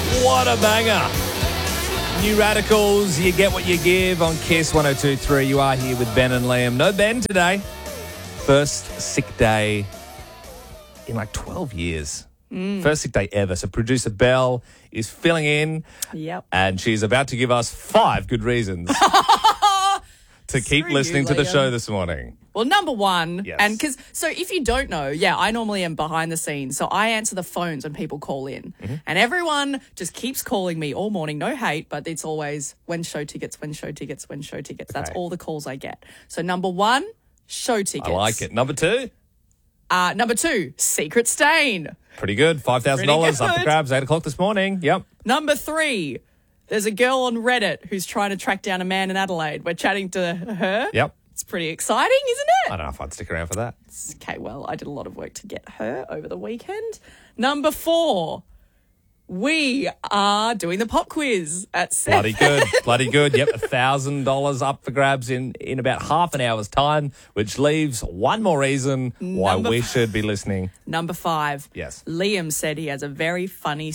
What a banger. New Radicals, you get what you give on Kiss 102.3. You are here with Ben and Liam. No Ben today. First sick day in like 12 years. First sick day ever. So producer Belle is filling in. Yep. And she's about to give us 5 good reasons to keep Screw listening you, to the Liam. show this morning. Well, number one, Yes. and so if you don't know, I normally am behind the scenes. So I answer the phones when people call in. And everyone just keeps calling me all morning. No hate, but it's always when show tickets, when show tickets, when show tickets. That's Okay. all the calls I get. So number one, show tickets. I like it. Number 2, Number 2, Secret Stain. pretty good. $5,000 up Pretty for good. grabs, 8 o'clock this morning. Yep. Number 3, there's a girl on Reddit who's trying to track down a man in Adelaide. We're chatting to her. Yep. It's pretty exciting, isn't it? I don't know if I'd stick around for that. Okay, well, I did a lot of work to get her over the weekend. Number 4, we are doing the pop quiz at 7. Bloody good. Bloody good. Yep, $1,000 up for grabs in about half an hour's time, which leaves one more reason why Number we should be listening. Number 5. Yes. Liam said he has a very funny